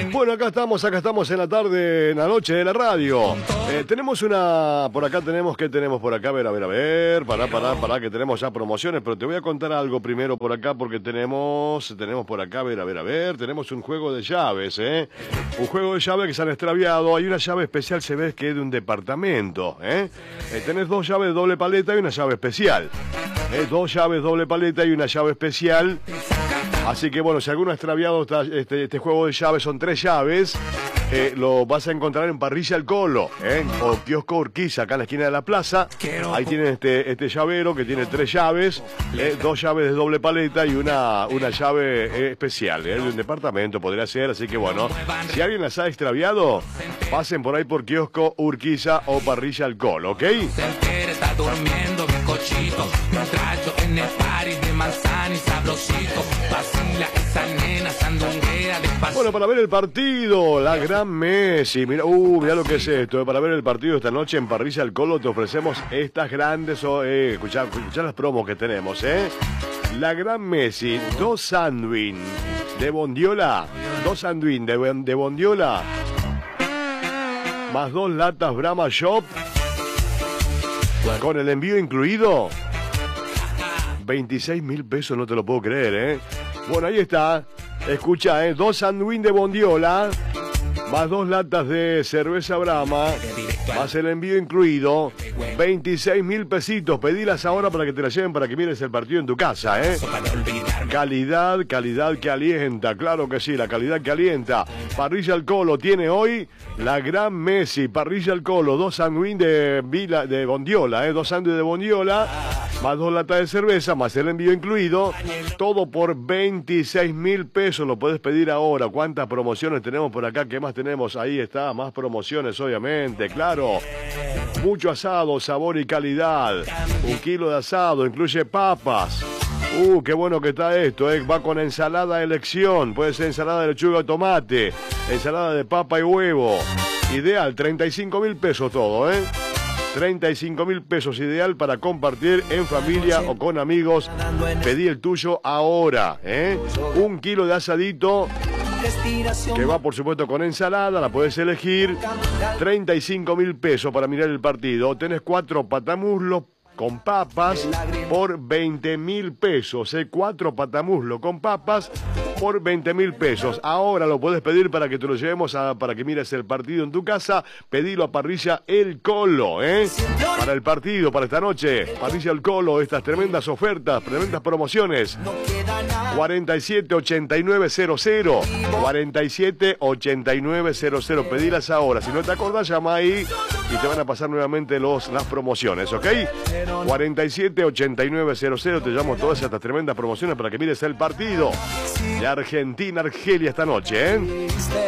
Bueno, acá estamos en la tarde, en la noche de la radio. Tenemos una, por acá tenemos, ¿qué tenemos por acá? A ver, pará, que tenemos ya promociones, pero te voy a contar algo primero por acá, porque tenemos por acá, a ver, tenemos un juego de llaves, un juego de llaves que se han extraviado. Hay una llave especial, se ve que es de un departamento, tenés dos llaves de doble paleta y una llave especial. Dos llaves doble paleta y una llave especial. Así que bueno, si alguno ha extraviado este juego de llaves, son 3 llaves, lo vas a encontrar en Parrilla El Colo, o Kiosco Urquiza, acá en la esquina de la plaza. Ahí tienen este llavero que tiene 3 llaves, 2 llaves de doble paleta y una llave especial, de un departamento podría ser. Así que bueno, si alguien las ha extraviado, pasen por ahí por Kiosco Urquiza o Parrilla El Colo, ¿ok? Bueno, para ver el partido, la gran Messi, mirá lo que es esto, para ver el partido esta noche en Parrilla El Colo te ofrecemos estas grandes, escuchá las promos que tenemos, la gran Messi, 2 sándwich de bondiola, 2 sándwich de bondiola, más 2 latas Brahma Shop, con el envío incluido, 26.000 pesos, no te lo puedo creer, Bueno, ahí está. Escucha, 2 sándwich de bondiola, más 2 latas de cerveza Brahma, más el envío incluido, 26.000 pesitos. Pedilas ahora para que te la lleven para que mires el partido en tu casa, Calidad que alienta, claro que sí, la calidad que alienta. Parrilla El Colo tiene hoy la gran Messi. Parrilla El Colo, 2 sándwich de bondiola, 2 sándwiches de bondiola, más 2 latas de cerveza, más el envío incluido, todo por 26.000 pesos. Lo puedes pedir ahora. ¿Cuántas promociones tenemos por acá? ¿Qué más tenemos? Ahí está, más promociones, obviamente, claro. Mucho asado, sabor y calidad. 1 kilo de asado, incluye papas. Qué bueno que está esto, va con ensalada de elección. Puede ser ensalada de lechuga o tomate, ensalada de papa y huevo. Ideal, 35.000 pesos todo, 35.000 pesos, ideal para compartir en familia o con amigos. Pedí el tuyo ahora, 1 kilo de asadito, que va por supuesto con ensalada, la puedes elegir. 35.000 pesos para mirar el partido. Tenés 4 patamuslos con papas por 20.000 pesos, 4 patamuslos con papas por 20.000 pesos. Ahora lo puedes pedir para que te lo llevemos para que mires el partido en tu casa. Pedilo a Parrilla El Colo, para el partido, para esta noche. Parrilla El Colo, estas tremendas ofertas, tremendas promociones. 478900, 478900. Pedilas ahora. Si no te acordás, llama ahí y te van a pasar nuevamente las promociones, ¿ok? 478900. Te llamo todas estas tremendas promociones para que mires el partido de Argentina-Argelia esta noche,